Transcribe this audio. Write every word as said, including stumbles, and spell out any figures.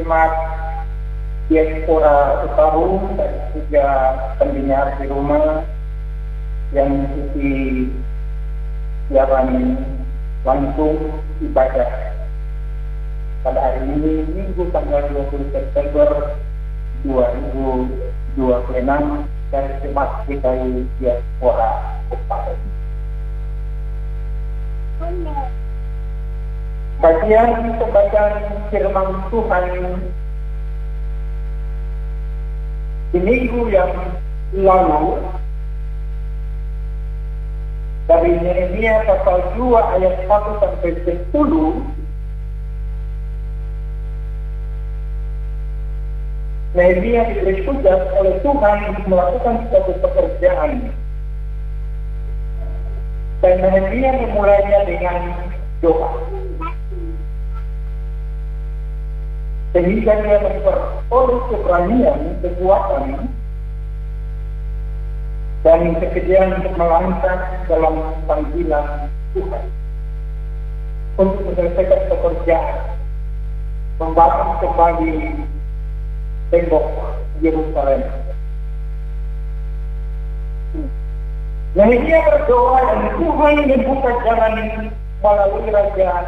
jemaat diaspora Utaru dan juga pendengar di rumah yang mengikuti siaran langsung ibadah pada hari ini, Minggu tanggal dua puluh September dua ribu dua puluh enam dari Jemaat G K I Diaspora Utaru. Bagian pembacaan firman Tuhan di minggu yang lalu dari Nehemia pasal dua ayat satu sampai sepuluh. Nehemia diberi tugas oleh Tuhan untuk melakukan suatu pekerjaan, dan Nehemia memulainya dengan doa, sehingga dia memperoleh keberanian, kekuatan, dan kesediaan untuk melangkah dalam panggilan Tuhan untuk menyelesaikan pekerjaan membangun kembali tembok Yerusalem. Nehemia berdoa dan Tuhan membuka jalan melalui raja